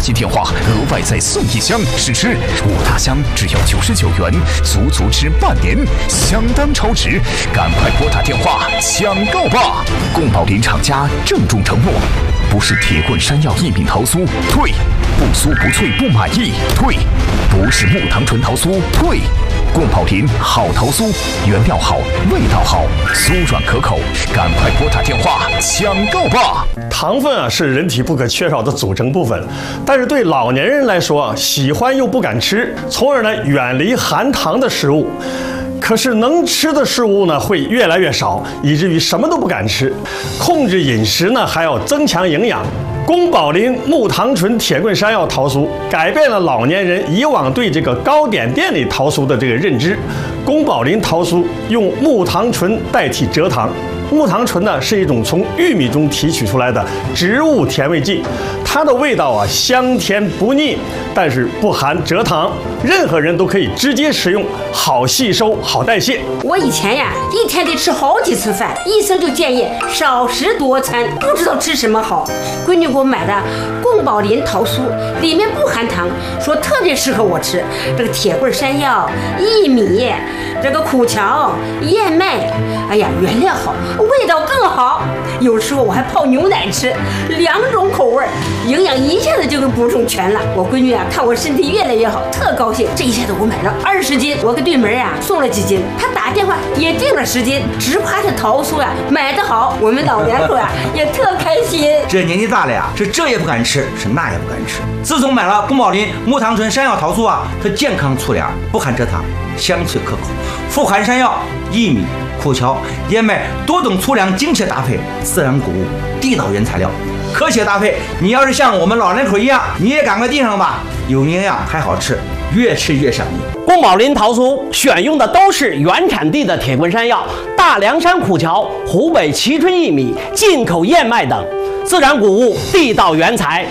金电话额外再送1箱，试吃5大箱只要99元，足足吃半年，相当超值，赶快拨打电话抢购吧！宫保林厂家郑重承诺，不是铁棍山药薏米桃酥退，不酥不脆不满意退，不是木糖醇桃酥退。宫保林好桃酥，原料好，味道好，酥软可口，赶快拨打电话抢购吧！ 糖分是人体不可缺少的组成部分，但是对老年人来说，喜欢又不敢吃，从而远离含糖的食物。可是能吃的食物会越来越少，以至于什么都不敢吃。控制饮食还要增强营养。宫保林木糖醇铁棍山药桃酥改变了老年人以往对这个糕点店里桃酥的这个认知。宫保林桃酥用木糖醇代替蔗糖。木糖醇是一种从玉米中提取出来的植物甜味剂，它的味道香甜不腻，但是不含蔗糖，任何人都可以直接食用，好吸收，好代谢。 我以前一天得吃好几次饭，医生就建议少食多餐，不知道吃什么好。闺女给我买的宫保林桃酥，里面不含糖，说特别适合我吃。这个铁棍山药、薏米、这个苦荞、燕麦，哎呀，原料好，味道更好。有时候我还泡牛奶吃，2种口味，营养一下子就给补充全了。我闺女看我身体越来越好，特高兴。这一下子我买了20斤，我给对门送了几斤，她打电话也订了10斤，直夸这桃酥买得好，我们老两口也特开心。 这年纪大了是这也不敢吃，是那也不敢吃。自从买了宫保林木糖醇山药桃酥它健康粗粮，不含蔗糖，香脆可口，富含山药、薏米、苦荞、燕麦多种粗粮精确搭配，自然谷物，地道原材料，科学搭配。你要是像我们老人口一样，你也赶快订上吧，有营养还好吃，越吃越上瘾。 宫保林桃酥选用的都是原产地的铁棍山药、大凉山苦荞、湖北蕲春薏米、进口燕麦等。自然谷物，地道原材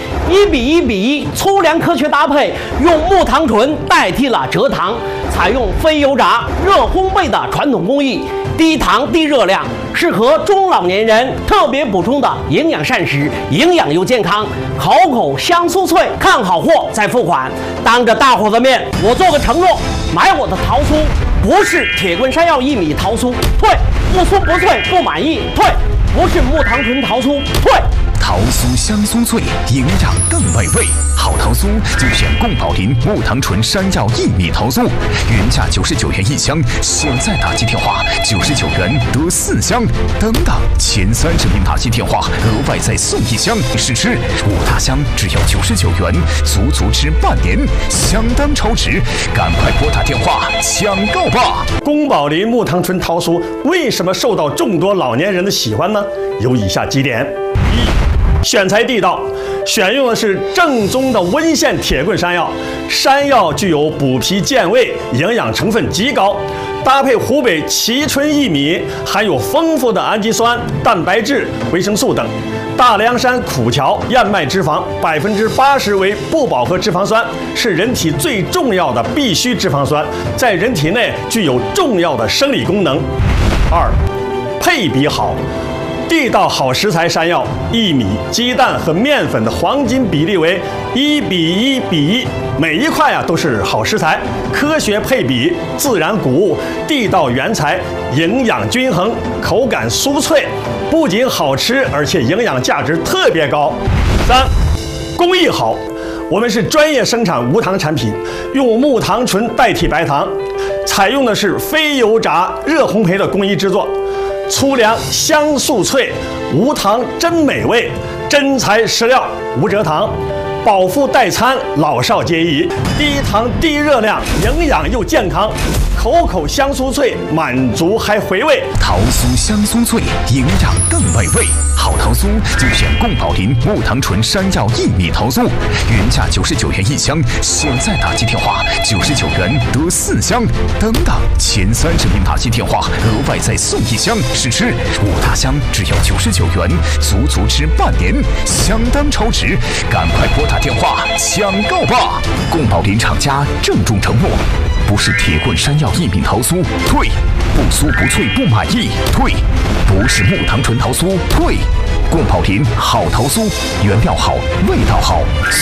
，1:1:1粗粮科学搭配，用木糖醇代替了蔗糖，采用非油炸、热烘焙的传统工艺，低糖低热量，适合中老年人特别补充的营养膳食，营养又健康，口口香酥脆。看好货再付款，当着大伙的面，我做个承诺，买我的桃酥不是铁棍山药薏米桃酥退，不酥不脆不满意退，不是木糖醇桃酥退。 桃酥香酥脆，营养更美味。好桃酥就选宫保林木糖醇山药薏米桃酥，原价99元1箱，现在打击电话99元得4箱。等等，前30名打击电话额外再送1箱，试吃5大箱只要99元，足足吃半年，相当超值，赶快拨打电话抢购吧！ 宫保林木糖醇桃酥为什么受到众多老年人的喜欢呢？有以下几点：选材地道，选用的是正宗的温县铁棍山药，山药具有补脾健胃，营养成分极高，搭配湖北蕲春薏米，含有丰富的氨基酸、蛋白质、维生素等。大凉山苦荞燕麦脂肪80%为不饱和脂肪酸，是人体最重要的必需脂肪酸，在人体内具有重要的生理功能。2. 配比好。地道好食材山药、薏米、鸡蛋和面粉的黄金比例为1:1:1，每一块都是好食材，科学配比，自然谷物，地道原材，营养均衡，口感酥脆，不仅好吃，而且营养价值特别高。3. 工艺好，我们是专业生产无糖产品，用木糖醇代替白糖，采用的是非油炸、热烘焙的工艺制作。粗粮香酥脆，无糖真美味，真材实料，无蔗糖，饱腹代餐，老少皆宜，低糖低热量，营养又健康，口口香酥脆，满足还回味。 桃酥香酥脆，营养更美味。好桃酥就选宫保林木糖醇山药薏米桃酥，原价99元1箱，现在打击电话99元得4箱。等等，前30名打击电话额外再送1箱，试吃5大箱只要99元，足足吃半年，相当超值，赶快拨打电话抢购吧！宫保林厂家郑重承诺，不是铁棍山药薏米桃酥退，不酥不脆不满意退，不是木糖醇桃酥退。宫保林好桃酥，原料好，味道好，